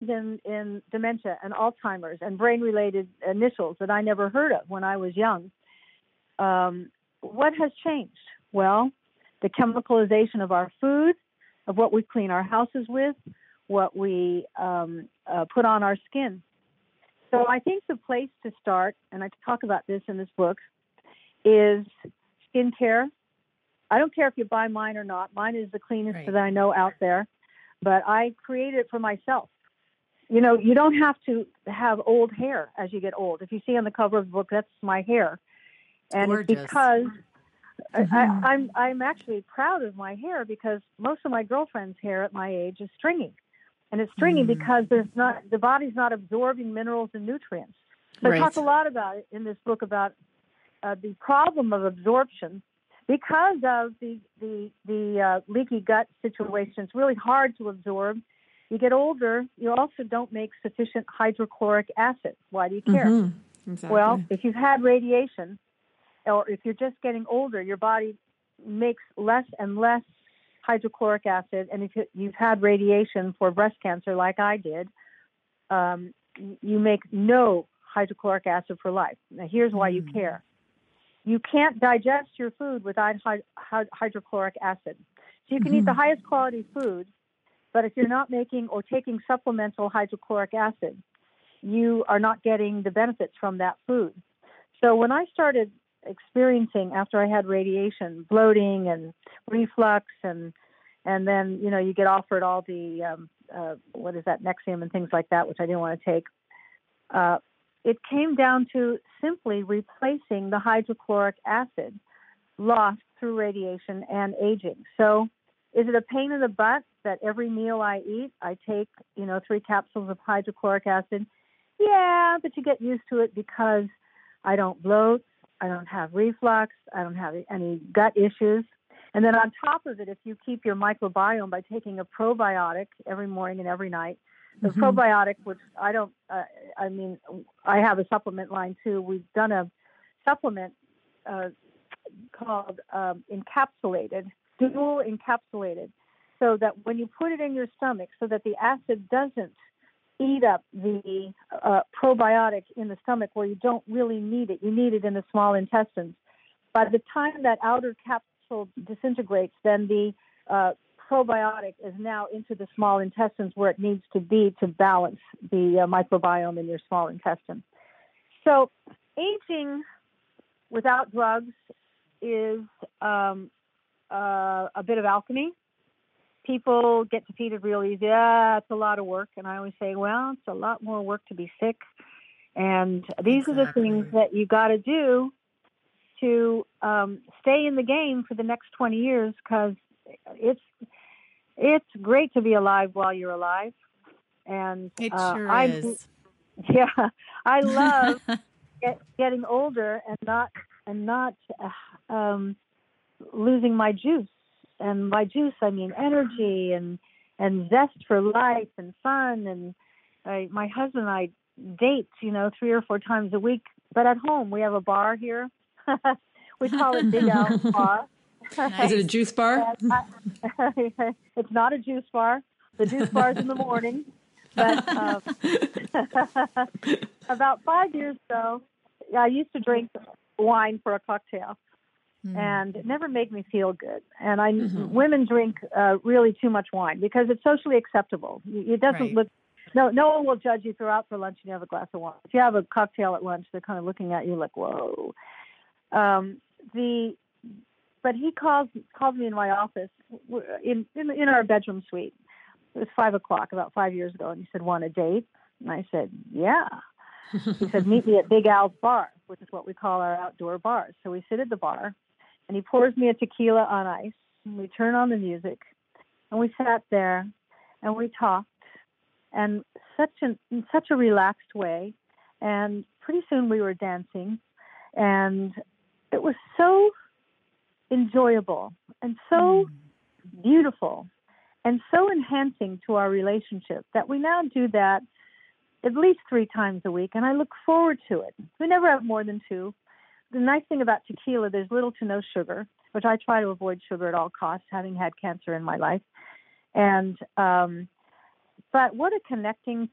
in dementia and Alzheimer's and brain-related initials that I never heard of when I was young. What has changed? Well, the chemicalization of our food, of what we clean our houses with, what we put on our skin. So I think the place to start, and I talk about this in this book, is skincare. I don't care if you buy mine or not. Mine is the cleanest that I know out there, but I created it for myself. You know, you don't have to have old hair as you get old. If you see on the cover of the book, that's my hair. And gorgeous. It's because I'm actually proud of my hair, because most of my girlfriends' hair at my age is stringy. And it's stringy because the body's not absorbing minerals and nutrients. So I talk a lot about it in this book about the problem of absorption because of the leaky gut situation. It's really hard to absorb. You get older, you also don't make sufficient hydrochloric acid. Why do you care? Exactly. Well, if you've had radiation, or if you're just getting older, your body makes less and less hydrochloric acid. And if you've had radiation for breast cancer, like I did, you make no hydrochloric acid for life. Now, here's why you care. You can't digest your food without hydrochloric acid. So you can eat the highest quality food, but if you're not making or taking supplemental hydrochloric acid, you are not getting the benefits from that food. So when I started experiencing, after I had radiation, bloating and reflux, and then, you know, you get offered all the, what is that, Nexium and things like that, which I didn't want to take, it came down to simply replacing the hydrochloric acid lost through radiation and aging. So is it a pain in the butt that every meal I eat, I take, 3 capsules of hydrochloric acid? Yeah, but you get used to it because I don't bloat, I don't have reflux, I don't have any gut issues. And then on top of it, if you keep your microbiome by taking a probiotic every morning and every night, the probiotic, which I have a supplement line too. We've done a supplement called encapsulated, dual encapsulated, so that when you put it in your stomach, so that the acid doesn't eat up the probiotic in the stomach where you don't really need it. You need it in the small intestines. By the time that outer capsule disintegrates, then the probiotic is now into the small intestines where it needs to be to balance the microbiome in your small intestine. So aging without drugs is a bit of alchemy. People get defeated real easy. It's a lot of work. And I always say, well, it's a lot more work to be sick. And these are the things that you got to do to stay in the game for the next 20 years, because it's great to be alive while you're alive. And it sure is. Yeah, I love getting older and not losing my juice. And by juice, I mean energy and zest for life and fun. And my husband and I date, 3 or 4 times a week. But at home, we have a bar here. We call it Big Al's Bar. Nice. Is it a juice bar? It's not a juice bar. The juice bar's in the morning. But about 5 years ago, I used to drink wine for a cocktail. And it never made me feel good. And women drink really too much wine because it's socially acceptable. It doesn't look. No one will judge you if you're out for lunch and you have a glass of wine. If you have a cocktail at lunch, they're kind of looking at you like, whoa. But he called me in my office in our bedroom suite. It was 5:00 about 5 years ago, and he said, "Want a date?" And I said, "Yeah." He said, "Meet me at Big Al's Bar," which is what we call our outdoor bars. So we sit at the bar, and he pours me a tequila on ice, and we turn on the music, and we sat there, and we talked, and in such a relaxed way, and pretty soon we were dancing, and it was so enjoyable and so beautiful and so enhancing to our relationship that we now do that at least 3 times a week, and I look forward to it. We never have more than 2. The nice thing about tequila, there's little to no sugar, which I try to avoid sugar at all costs, having had cancer in my life. And but what a connecting